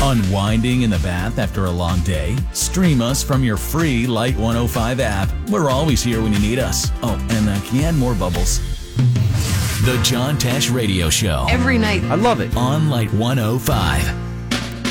Unwinding in the bath after a long day? Stream us from your free Light 105 app. We're always here when you need us. Oh, and can you add more bubbles? The John Tesh Radio Show. Every night. I love it. On Light 105.